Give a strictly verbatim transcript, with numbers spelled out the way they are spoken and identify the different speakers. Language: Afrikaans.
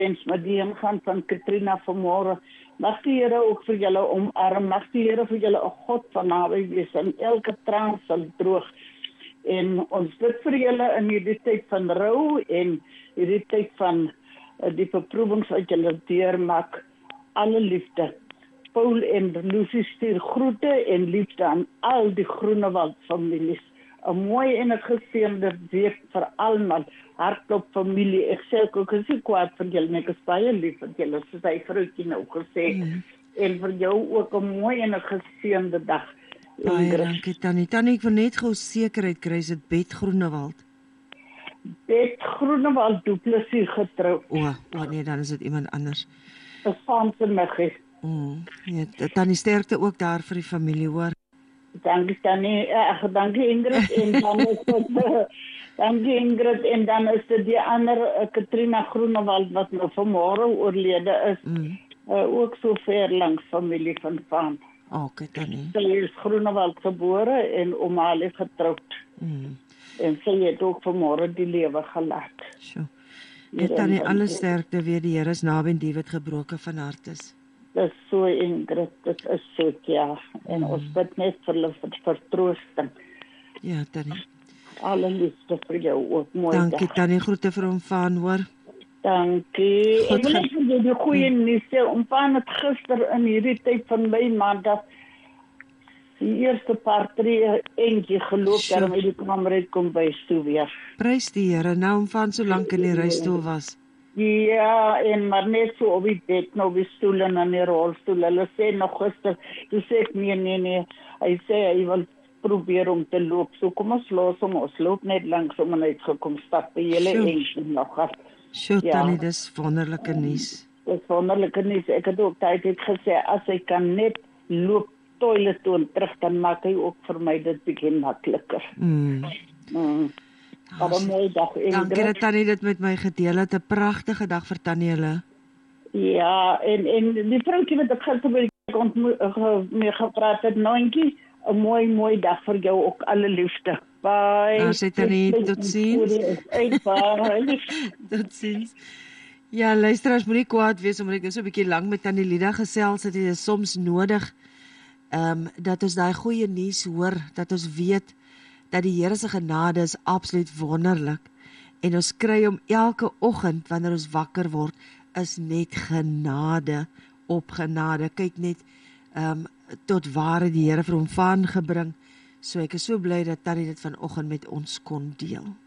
Speaker 1: wens met die ingaan van Katrina vanmôre. Mag die Here ook vir julle omarm, mag die Here vir julle 'n God van naby wees en elke traan sal droog. En ons bid vir julle in hierdie tyd van rou en hierdie tyd van uh, die beproewings wat julle deurmaak. Alle liefde. Paul en Lucy stuur groete en liefde aan al die Groenewald families. 'n Mooi en 'n geseënde week vir almal. Hartklop familie. Ek sê ook as ek kwaad vir julle, ek is baie lief vir julle, soos hy vroutjie nou gesê. Mm. En vir jou ook 'n mooi en 'n geseënde dag.
Speaker 2: Baie dankie Tannie. Tannie, ek wil net gou sekerheid kry, is dit Bet Groenewald?
Speaker 1: Bet Groenewald duplessie getrou.
Speaker 2: O, oh, nee, dan is dit iemand anders.
Speaker 1: Dis van se Muggie.
Speaker 2: Mm, ja, Tannie, sterkte ook daar vir die familie, hoor.
Speaker 1: Dankie Tannie, ag dankie Ingrid en dan is dit dankie Ingrid en dan is dit die ander uh, Katrina Groenewald wat nou vanmôre oorlede is. Mm. Uh, ook so ver langs familie van Van.
Speaker 2: Okay, Tannie.
Speaker 1: Sy is Groenewald gebore en ouma is getroud. Mm. En sy het ook vanmôre die lewe gelaat.
Speaker 2: Sjoe. Ja, Tannie, alle sterkte weer, die Here is naby en die wat gebroken van hart is.
Speaker 1: Dis so Ingrid, dit is so, ja. En mm. ons bid net vir hulle vertroosting.
Speaker 2: Ja, Tannie.
Speaker 1: Alle liefde vir jou ook, mooi
Speaker 2: Dankie,
Speaker 1: dag.
Speaker 2: Tannie, groete vir hom Van, hoor.
Speaker 1: Dankie.
Speaker 2: Goed,
Speaker 1: ek wil net vir jou die goeie nuus sê, om Van het gister in hierdie tyd van my maandag die eerste paar tree eentjie geloop, daarom het die kamer kom by toe weer.
Speaker 2: Prys die Here, nou om Van so lank in die reistool was.
Speaker 1: Ja, en maar net so op die bed, nou die stoel en in die rolstoel. Hulle sê nog gister, toe sê ek nee, nee, nee. Hy sê hy wil probeer om te loop. So kom ons los hom, ons loop net langs om en uitgekom stap. Die hele eentjie nog af.
Speaker 2: Sjoe, ja. Tannie, dis wonderlike nuus.
Speaker 1: Dis wonderlike nuus. Ek het ook tyd het gesê, as hy kan net loop toilet toe en terug, dan maak hy ook vir my dit bietjie makliker. Mm. Mm. Maar 'n mooi dag.
Speaker 2: Dankie dat Tannie dit met my gedeel het. 'n Pragtige dag vir Tannie julle.
Speaker 1: Ja, en en die vroutjie wat ek gister by die mee gepraat het, Noentjie, 'n mooi mooi dag vir jou ook, alle liefde. Bye.
Speaker 2: Nou sê Tannie, totsiens.
Speaker 1: Bye.
Speaker 2: Totsiens. Ja, luisteraars, moenie kwaad wees omdat ek nou so 'n bietjie lank met Tannie Lida gesels het. Dit is soms nodig ehm um, dat ons daai goeie nuus hoor, dat ons weet dat die Here se genade is absoluut wonderlik. En ons kry hom elke oggend wanneer ons wakker word, is net genade op genade. Kyk net ehm um, tot waar die Here vir hom van gebring. So ek is so bly dat Tannie dit vanoggend met ons kon deel.